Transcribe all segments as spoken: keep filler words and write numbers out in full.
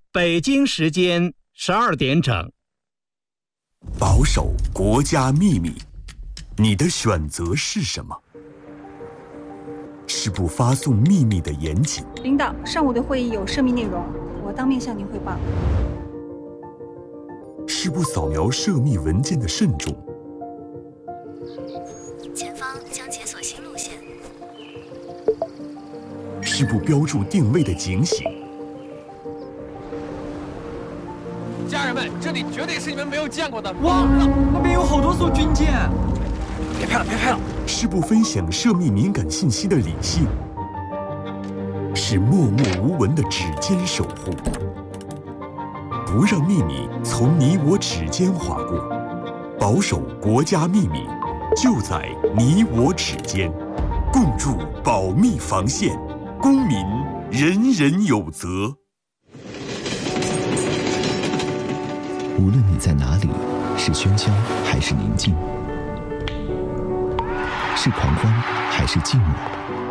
北京时间十二点整。 保守国家秘密，你的选择是什么？是不发送秘密的严谨。 领导，上午的会议有涉密内容，我当面向您汇报。 是不扫描涉密文件的慎重。 前方将解锁新路线。 是不标注定位的警醒。 家人们，这里绝对是你们没有见过的。 哇，那边有好多艘军舰！ 别拍了，别拍了！ 是不分享涉密敏感信息的理性。是默默无闻的指尖守护。不让秘密从你我指尖划过，保守国家秘密，就在你我指尖。共筑保密防线，公民人人有责。 无论你在哪里，是喧嚣还是宁静，是狂欢还是静默，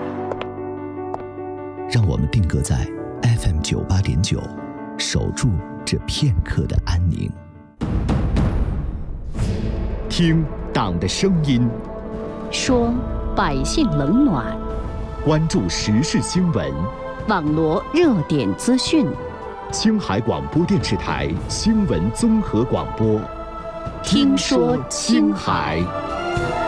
让我们定格在 F M 九八点九，守住这片刻的安宁。 听党的声音， 说百姓冷暖， 关注时事新闻， 网罗热点资讯。 青海广播电视台新闻综合广播， 听说青海。